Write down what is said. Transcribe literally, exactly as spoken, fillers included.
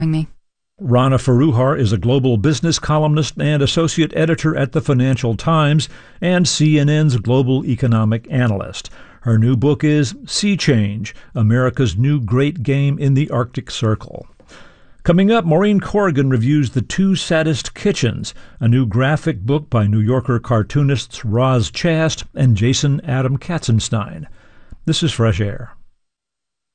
me. Rana Foroohar is a global business columnist and associate editor at the Financial Times and C N N's global economic analyst. Her new book is Sea Change, America's New Great Game in the Arctic Circle. Coming up, Maureen Corrigan reviews The Two Saddest Kitchens, a new graphic book by New Yorker cartoonists Roz Chast and Jason Adam Katzenstein. This is Fresh Air.